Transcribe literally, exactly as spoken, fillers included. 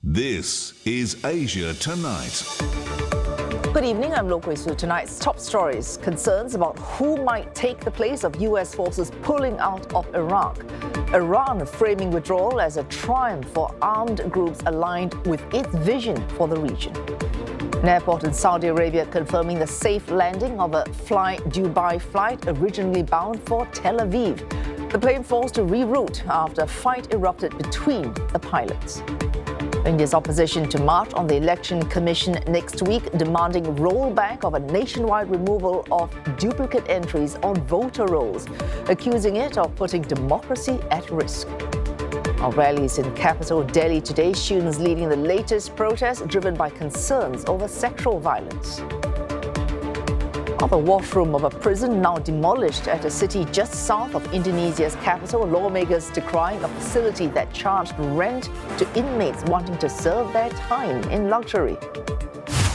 This is Asia Tonight. Good evening, I'm Lo Kui Su. Tonight's top stories: concerns about who might take the place of U S forces pulling out of Iraq. Iran framing withdrawal as a triumph for armed groups aligned with its vision for the region. An airport in Saudi Arabia confirming the safe landing of a Fly Dubai flight originally bound for Tel Aviv. The plane forced to reroute after a fight erupted between the pilots. India's opposition to march on the Election Commission next week, demanding rollback of a nationwide removal of duplicate entries on voter rolls, accusing it of putting democracy at risk. Our rallies in capital Delhi today, students leading the latest protest driven by concerns over sexual violence. The washroom of a prison now demolished at a city just south of Indonesia's capital, lawmakers decrying a facility that charged rent to inmates wanting to serve their time in luxury.